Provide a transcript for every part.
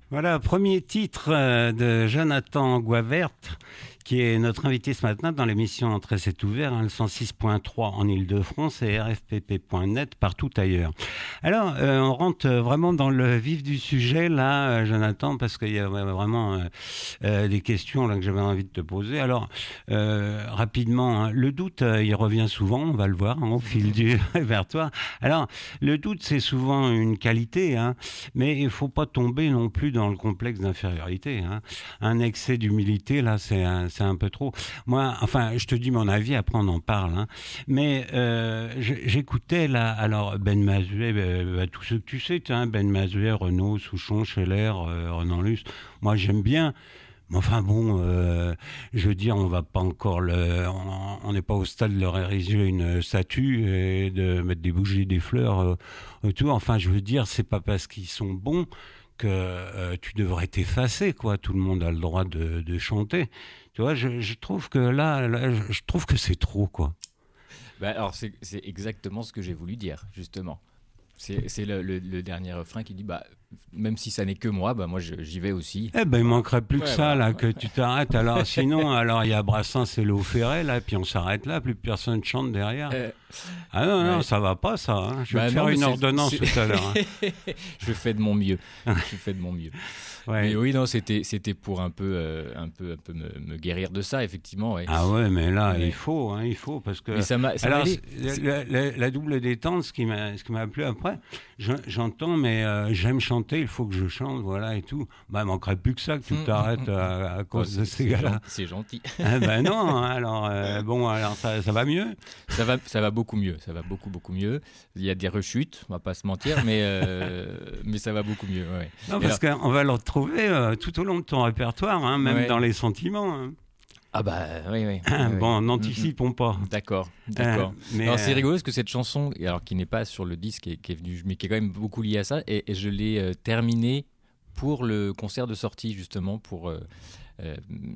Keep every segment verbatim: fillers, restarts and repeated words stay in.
Voilà, premier titre euh, de Jonathan Guavert, qui est notre invité ce matin dans l'émission Entrée c'est ouvert, hein, le cent six point trois en Ile-de-France et R F P P point net partout ailleurs. Alors, euh, on rentre vraiment dans le vif du sujet là, euh, Jonathan, parce qu'il y a vraiment euh, euh, des questions là que j'avais envie de te poser. Alors, euh, rapidement, hein, le doute, euh, il revient souvent, on va le voir hein, au fil du répertoire. Alors, le doute, c'est souvent une qualité, hein, mais il ne faut pas tomber non plus dans le complexe d'infériorité. Hein. Un excès d'humilité, là, c'est un, c'est un peu trop. Moi, enfin, je te dis mon avis, après on en parle. Hein. Mais euh, j'écoutais, là, alors Ben Mazuet, bah, tous ceux que tu sais, hein, Ben Mazuet, Renaud, Souchon, Scheller, euh, Renan Luce, moi j'aime bien. Mais enfin bon, euh, je veux dire, on va pas encore le, on n'est pas au stade de leur ériger une statue et de mettre des bougies, des fleurs euh, autour. Enfin, je veux dire, c'est pas parce qu'ils sont bons que euh, tu devrais t'effacer, quoi. Tout le monde a le droit de, de chanter. Tu vois, je, je trouve que là, là, je trouve que c'est trop, quoi. Bah alors, c'est, c'est exactement ce que j'ai voulu dire, justement. C'est, c'est le, le, le dernier refrain qui dit, bah, même si ça n'est que moi, bah, moi je, j'y vais aussi. Eh ben, il manquerait plus que ouais, ça, voilà, là, ouais. que tu t'arrêtes. Alors, sinon, alors, il y a Brassens et Léo Ferré, là, puis on s'arrête là, plus personne chante derrière. Euh, ah non, non, ouais. Ça va pas, ça. Hein. Je vais bah te faire non, une ordonnance c'est... tout à l'heure. Hein. Je fais de mon mieux. Je fais de mon mieux. Ouais. Mais oui, non, c'était, c'était pour un peu, euh, un peu, un peu me, me guérir de ça, effectivement. Ouais. Ah ouais, mais là, ouais. il faut, hein, il faut, parce que... Mais ça m'a, ça alors, m'a la, la, la double détente, ce qui m'a, ce qui m'a plu après, je, j'entends, mais euh, j'aime chanter, il faut que je chante, voilà, et tout. Bah, il manquerait plus que ça, que tu t'arrêtes à, à cause oh, de ces gars-là. C'est gentil. Ah ben non, alors, euh, bon, alors, ça, ça va mieux ça va, ça va beaucoup mieux, ça va beaucoup, beaucoup mieux. Il y a des rechutes, on va pas se mentir, mais, euh, mais ça va beaucoup mieux, ouais. Non, parce alors... qu'on va le retrouver euh, tout au long de ton répertoire, hein, même ouais. dans les sentiments. Hein. Ah bah oui, oui. Bon, oui. n'anticipons pas. D'accord, d'accord. Euh, mais alors, c'est euh... rigolo parce que cette chanson, alors qui n'est pas sur le disque, qui est, qui est venu, mais qui est quand même beaucoup liée à ça, et, et je l'ai euh, terminée pour le concert de sortie justement. Pour, euh, euh,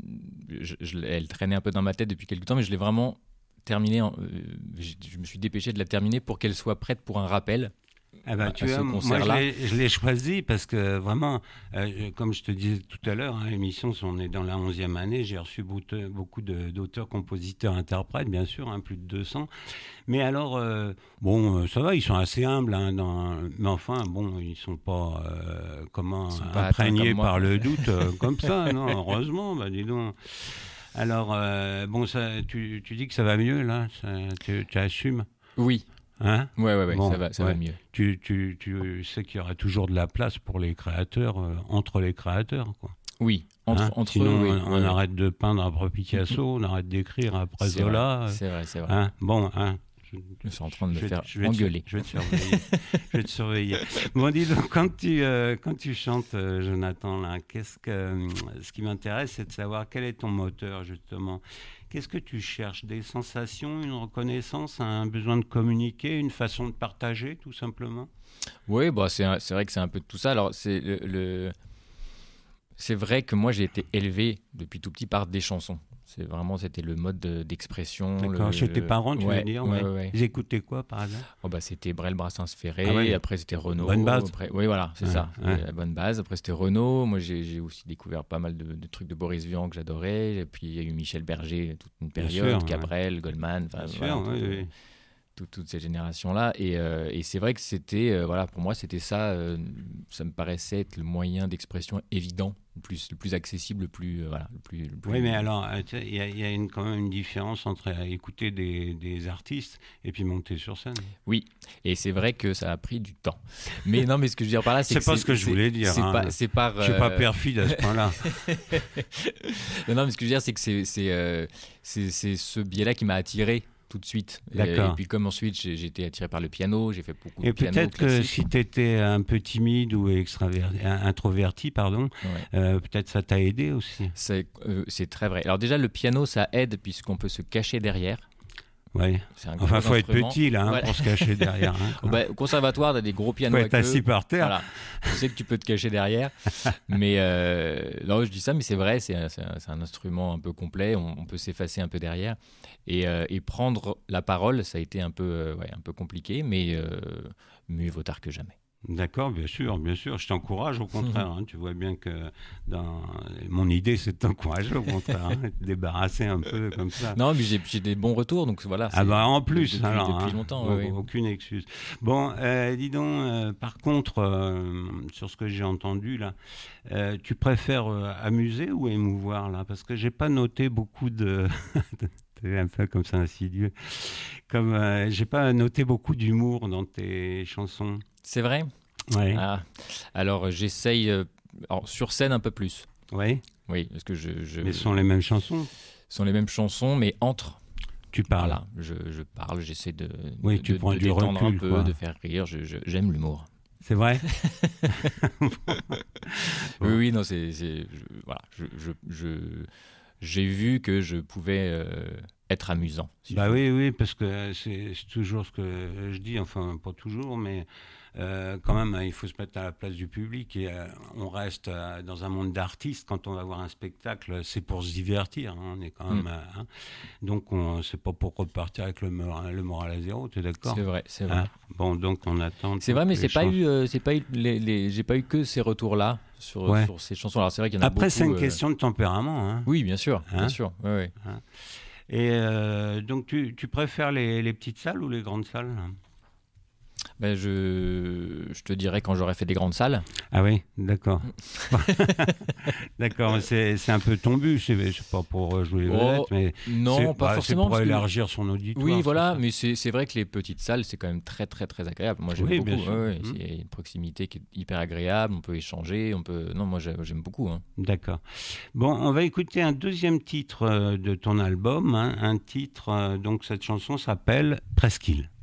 je, je, elle traînait un peu dans ma tête depuis quelques temps, mais je l'ai vraiment terminée. En, euh, je, je me suis dépêché de la terminer pour qu'elle soit prête pour un rappel. Ah bah, tu vois, moi je l'ai, je l'ai choisi parce que vraiment, euh, comme je te disais tout à l'heure, hein, l'émission, on est dans la onzième année, j'ai reçu beaucoup de, d'auteurs, compositeurs, interprètes, bien sûr, hein, plus de deux cents. Mais alors, euh, bon, ça va, ils sont assez humbles, hein, dans, mais enfin, bon, ils ne sont pas, euh, comment, sont pas imprégnés par le doute euh, comme ça, non, heureusement, bah dis donc. Alors, euh, bon, ça, tu, tu dis que ça va mieux, là, ça, tu, tu assumes ? Oui. Hein ouais, ouais, ouais, bon, ça va, ça ouais. va mieux. Tu, tu, tu sais qu'il y aura toujours de la place pour les créateurs, euh, entre les créateurs, quoi. Oui, entre, hein entre Sinon, oui, on, on ouais. arrête de peindre après Picasso, on arrête d'écrire après c'est Zola. Vrai, c'est vrai, c'est vrai. Hein bon, hein. Je, je suis en train de me je faire je engueuler. Te, je vais te surveiller. je vais te surveiller. Bon, dis donc, quand tu, euh, quand tu chantes, euh, Jonathan, là, qu'est-ce que, euh, ce qui m'intéresse, c'est de savoir quel est ton moteur, justement. Qu'est-ce que tu cherches ? Des sensations, une reconnaissance, un besoin de communiquer, une façon de partager, tout simplement ? Oui, bah, c'est, un, c'est vrai que c'est un peu de tout ça. Alors, c'est, le, le... c'est vrai que moi, j'ai été élevé depuis tout petit par des chansons. C'est vraiment, c'était le mode de, d'expression. D'accord, le, chez tes parents, tu ouais, veux dire ouais, ouais. Ouais. Ils écoutaient quoi, par hasard ? oh, bah, C'était Brel, Brassens, Ferré, ah, ouais. et après c'était Renaud. Bonne base. Après, oui, voilà, c'est ouais, ça, ouais. la bonne base. Après, c'était Renaud. Moi, j'ai, j'ai aussi découvert pas mal de, de trucs de Boris Vian que j'adorais. Et puis, il y a eu Michel Berger, toute une période, sûr, Cabrel, ouais. Goldman, voilà, sûr, oui, tout, oui. Tout, toutes ces générations-là. Et, euh, et c'est vrai que c'était, euh, voilà, pour moi, c'était ça. Euh, ça me paraissait être le moyen d'expression évident, le plus, le plus accessible, le plus, euh, voilà, le plus, le plus. Oui, mais alors, il y a, y a une, quand même une différence entre écouter des, des artistes et puis monter sur scène. Oui, et c'est vrai que ça a pris du temps. Mais non, mais ce que je veux dire par là, c'est, c'est que pas c'est, ce que je c'est, voulais dire. C'est hein. pas, c'est par. Je suis euh... pas perfide à ce point-là. non, non, mais ce que je veux dire, c'est que c'est, c'est, euh, c'est, c'est ce biais-là qui m'a attiré. Tout de suite. D'accord. Et, et puis comme ensuite j'ai, j'ai été attiré par le piano, j'ai fait beaucoup et de piano. Et peut-être classique. que si tu étais un peu timide ou extraverti, introverti, pardon, ouais. euh, peut-être ça t'a aidé aussi. C'est, euh, c'est très vrai. Alors déjà le piano ça aide puisqu'on peut se cacher derrière. Oui. Enfin, il faut être petit là hein, voilà. pour se cacher derrière. Hein, bah, au conservatoire, tu as des gros pianos. Il faut être assis par terre. Voilà. Tu sais que tu peux te cacher derrière. mais euh, non, je dis ça, mais c'est vrai, c'est un, c'est un, c'est un instrument un peu complet. On, on peut s'effacer un peu derrière. Et, euh, et prendre la parole, ça a été un peu, euh, ouais, un peu compliqué, mais euh, mieux vaut tard que jamais. D'accord, bien sûr, bien sûr. Je t'encourage au contraire. Hein. Tu vois bien que dans... mon idée, c'est de t'encourager au contraire, hein, de te débarrasser un peu comme ça. Non, mais j'ai, j'ai des bons retours, donc voilà. Ah bah en plus, depuis, alors, depuis hein, longtemps. au- Oui, oui. aucune excuse. Bon, euh, dis donc, euh, par contre, euh, sur ce que j'ai entendu là, euh, tu préfères euh, amuser ou émouvoir là? Parce que j'ai pas noté beaucoup de... T'es un peu comme ça insidieux. Comme euh, j'ai pas noté beaucoup d'humour dans tes chansons. C'est vrai. Ouais. Ah. Alors, euh, j'essaye euh, alors, sur scène un peu plus. Ouais. Oui, parce que je. je Mais ce sont les mêmes chansons. ce sont les mêmes chansons, mais entre. Tu parles. Voilà, je, je parle, j'essaie de, Oui, de, tu de, prends de du détendre recul, un peu, quoi. de faire rire. Je, je- j'aime l'humour. C'est vrai. Bon. Oui, oui, non, c'est, c'est je- voilà, je, je, je- j'ai vu que je pouvais euh, être amusant. Si Bah je veux. oui, oui, parce que c'est c'est toujours ce que je dis, enfin pas toujours, mais euh, quand même, il faut se mettre à la place du public et euh, on reste euh, dans un monde d'artistes. Quand on va voir un spectacle, c'est pour se divertir. Hein, on est quand même, Mm. euh, hein. Donc on, c'est pas pour repartir avec le, mor- le moral à zéro. Tu es d'accord? C'est vrai, c'est vrai. Hein. Bon, donc on attend. C'est vrai, mais que c'est les pas chans- eu, euh, c'est pas eu les, les- j'ai pas eu que ces retours-là sur, Ouais. sur ces chansons. Alors c'est vrai qu'il y en a Après, beaucoup. c'est une euh, question de tempérament. Hein. Oui, bien sûr, Hein bien sûr. Ouais, ouais. Et euh, donc, tu, tu préfères les, les petites salles ou les grandes salles? Ben, je, je te dirais quand j'aurai fait des grandes salles. Ah oui, d'accord. D'accord, c'est, c'est un peu ton but, je sais, je sais pas pour jouer les Oh, vedettes, mais Non, c'est, pas bah, forcément. c'est pour parce que- élargir son auditoire. Oui, c'est voilà, ça. mais c'est, c'est vrai que les petites salles, c'est quand même très, très, très agréable. Moi, j'aime Oui, beaucoup. bien sûr. Ouais, ouais, Mhm. c'est une proximité qui est hyper agréable. On peut échanger. On peut. Non, moi, j'aime, j'aime beaucoup. Hein. D'accord. Bon, on va écouter un deuxième titre euh, de ton album, hein, un titre, euh, donc cette chanson s'appelle Presqu'île.